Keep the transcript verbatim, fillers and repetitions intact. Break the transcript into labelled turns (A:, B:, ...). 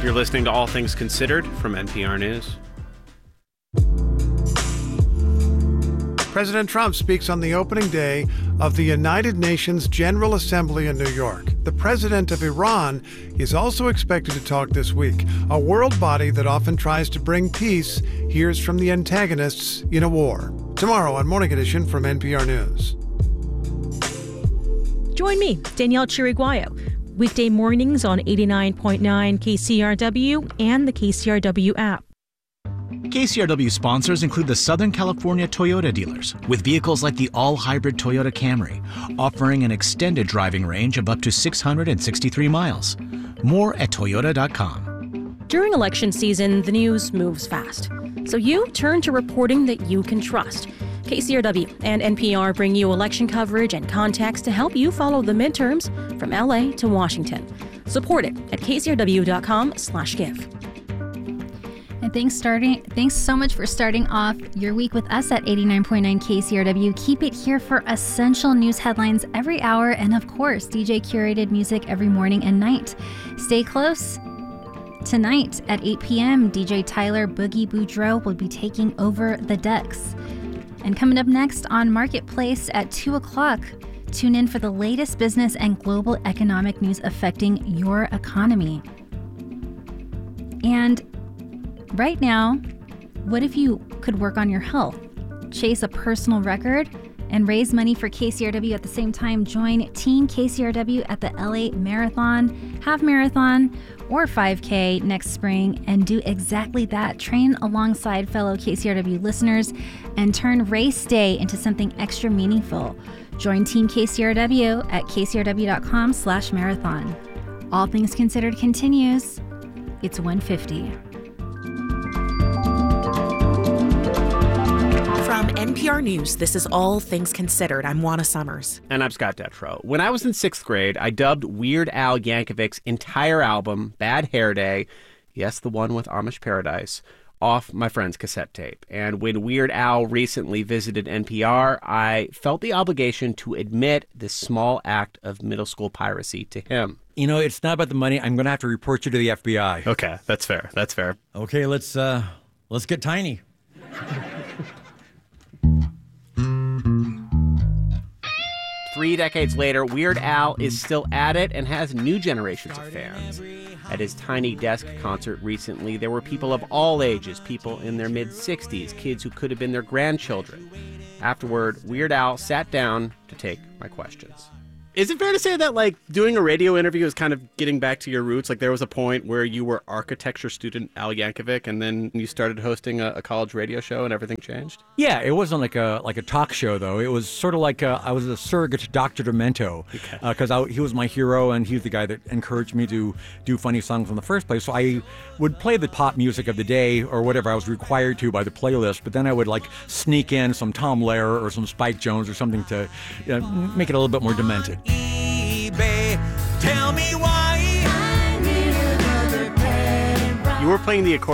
A: You're listening to All Things Considered from N P R News.
B: President Trump speaks on the opening day of the United Nations General Assembly in New York. The president of Iran is also expected to talk this week. A world body that often tries to bring peace hears from the antagonists in a war. Tomorrow on Morning Edition from N P R News.
C: Join me, Danielle Chiriguayo, weekday mornings on eighty-nine point nine K C R W and the K C R W app.
D: K C R W sponsors include the Southern California Toyota dealers, with vehicles like the all-hybrid Toyota Camry, offering an extended driving range of up to six hundred sixty-three miles. More at toyota dot com.
C: During election season, the news moves fast. So you turn to reporting that you can trust. K C R W and N P R bring you election coverage and context to help you follow the midterms from L A to Washington. Support it at K C R W dot com slash give.
E: And thanks starting thanks so much for starting off your week with us at eighty-nine point nine K C R W. Keep it here for essential news headlines every hour and, of course, D J curated music every morning and night. Stay close. Tonight at eight p.m., D J Tyler Boogie Boudreaux will be taking over the decks. And coming up next on Marketplace at two o'clock, tune in for the latest business and global economic news affecting your economy. And right now, what if you could work on your health, chase a personal record, and raise money for K C R W at the same time? Join Team K C R W at the L A Marathon, Half Marathon, or five K next spring and do exactly that. Train alongside fellow K C R W listeners and turn race day into something extra meaningful. Join Team K C R W at K C R W dot com slash marathon. All Things Considered continues. It's one fifty.
F: From N P R News, this is All Things Considered. I'm Juana Summers.
A: And I'm Scott Detrow. When I was in sixth grade, I dubbed Weird Al Yankovic's entire album, Bad Hair Day, yes, the one with Amish Paradise, off my friend's cassette tape. And when Weird Al recently visited N P R, I felt the obligation to admit this small act of middle school piracy to him.
G: You know, it's not about the money. I'm going to have to report you to the F B I.
A: Okay, that's fair. That's fair.
G: Okay, let's uh, let's get tiny.
A: Three decades later, Weird Al is still at it and has new generations of fans. At his Tiny Desk concert recently, there were people of all ages, people in their mid-sixties, kids who could have been their grandchildren. Afterward, Weird Al sat down to take my questions. Is it fair to say that, like, doing a radio interview is kind of getting back to your roots? Like, there was a point where you were architecture student Al Yankovic, and then you started hosting a, a college radio show, and everything changed?
G: Yeah, it wasn't like a like a talk show, though. It was sort of like a, I was a surrogate Doctor Demento, because okay. uh, he was my hero, and he was the guy that encouraged me to do funny songs in the first place. So I would play the pop music of the day, or whatever I was required to by the playlist, but then I would, like, sneak in some Tom Lehrer or some Spike Jones or something to uh, make it a little bit more demented.
H: Tell me why.
A: You were playing the accordion